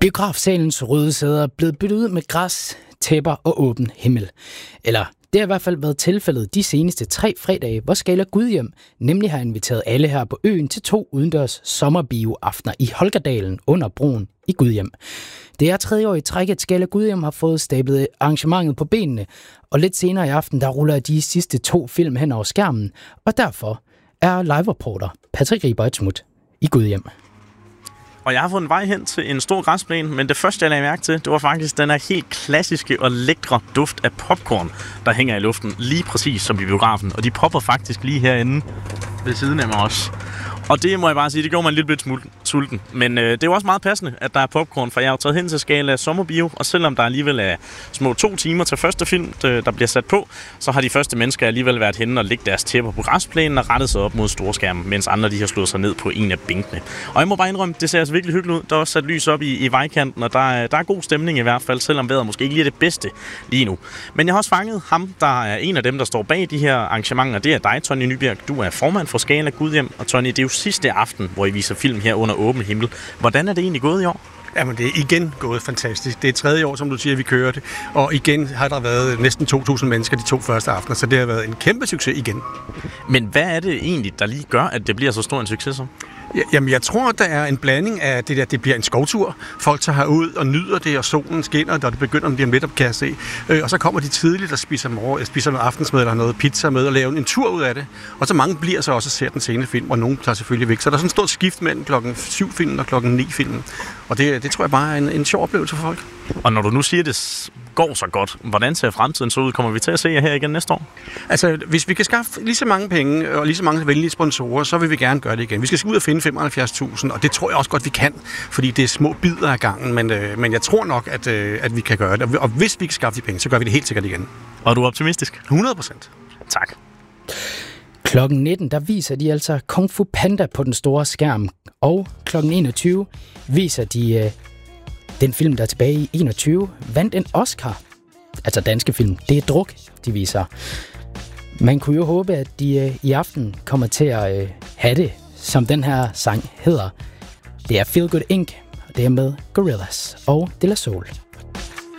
Biografsalens røde sæder er blevet byttet ud med græs, tæpper og åben himmel. Eller det har i hvert fald været tilfældet de seneste 3 fredage, hvor Scala Gudhjem nemlig har inviteret alle her på øen til 2 udendørs sommerbioaftener i Holgerdalen under broen i Gudhjem. Det er 3. år i træk, at Scala Gudhjem har fået stablet arrangementet på benene, og lidt senere i aften, der ruller de sidste 2 film hen over skærmen, og derfor er live-reporter Patrick Ribertsmuth i Gudhjem. Og jeg har fundet vej hen til en stor græsplæne, men det første, jeg lagde mærke til, det var faktisk den her helt klassiske og lækre duft af popcorn, der hænger i luften, lige præcis som i biografen. Og de popper faktisk lige herinde ved siden af mig også. Og det må jeg bare sige, det gjorde mig en lille bit sulten. Men det er jo også meget passende, at der er popcorn, for jeg har jo taget hen til Scala Sommerbio, og selvom der alligevel er små 2 timer til første film, der bliver sat på, så har de første mennesker alligevel været henne og lægge deres tæpper på græsplænen og rettet sig op mod storskærmen, mens andre de har slået sig ned på en af bænkene. Og jeg må bare indrømme, det ser altså virkelig hyggeligt ud. Der er også sat lys op i vejkanten, og der er god stemning i hvert fald, selvom vejret måske ikke lige er det bedste lige nu. Men jeg har også fanget ham, der er en af dem, der står bag de her arrangementer. Det er dig, Tony Nybjerg. Du er formand for Scala Gudhjem, og Tony, det er jo sidste aften, hvor I viser film her under åben himmel. Hvordan er det egentlig gået i år? Jamen, det er igen gået fantastisk. Det er 3. år, som du siger, vi kører det. Og igen har der været næsten 2.000 mennesker de 2 første aftener, så det har været en kæmpe succes igen. Men hvad er det egentlig, der lige gør, at det bliver så stor en succes så? Jamen, jeg tror, der er en blanding af det der, det bliver en skovtur. Folk tager herud og nyder det, og solen skinner, og det begynder lige om lidt op, kan jeg se. Og så kommer de tidligt og spiser noget aftensmad eller noget pizza med og laver en tur ud af det. Og så mange bliver så også og ser den sene film, og nogen tager selvfølgelig væk. Så der er sådan et stort skift mellem klokken 7 filmen og klokken 9 filmen. Og det tror jeg bare er en sjov oplevelse for folk. Og når du nu siger, det går så godt, hvordan ser fremtiden så ud? Kommer vi til at se jer her igen næste år? Altså, hvis vi kan skaffe lige så mange penge og lige så mange venlige sponsorer, så vil vi gerne gøre det igen. Vi skal ud og finde 75.000, og det tror jeg også godt, vi kan, fordi det er små bidder af gangen, men jeg tror nok, at vi kan gøre det. Og hvis vi kan skaffe de penge, så gør vi det helt sikkert igen. Og er du optimistisk? 100%. Tak. Klokken 19, der viser de altså Kung Fu Panda på den store skærm, og klokken 21 viser de den film, der er tilbage i 21, vandt en Oscar. Altså danske film. Det er Druk, de viser. Man kunne jo håbe, at de i aften kommer til at have det, som den her sang hedder. Det er Feel Good Inc., og det er med Gorillaz og De La Soul.